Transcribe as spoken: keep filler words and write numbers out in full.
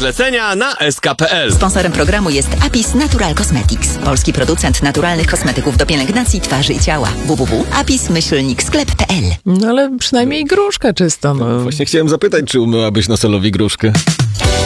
zlecenia na s k kropka p l. Sponsorem programu jest Apis Natural Cosmetics, polski producent naturalnych kosmetyków do pielęgnacji twarzy i ciała. w w w kropka apis myślnik sklep kropka p l. No ale przynajmniej gruszkę czystą. No. Właśnie chciałem zapytać, czy umyłabyś Nosolowi gruszkę?